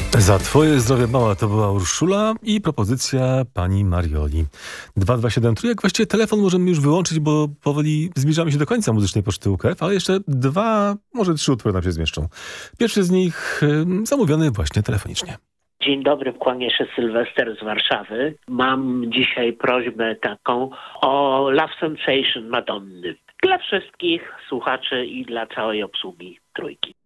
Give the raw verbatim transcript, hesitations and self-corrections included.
Za twoje zdrowie mała to była Urszula i propozycja pani Marioli. dwa dwa siedem trójek. Właściwie telefon możemy już wyłączyć, bo powoli zbliżamy się do końca muzycznej poczty U K F, ale jeszcze dwa, może trzy utwory nam się zmieszczą. Pierwszy z nich y, zamówiony właśnie telefonicznie. Dzień dobry, kłania się Sylwester z Warszawy. Mam dzisiaj prośbę taką o Love Sensation Madonny. Dla wszystkich słuchaczy i dla całej obsługi Trójki.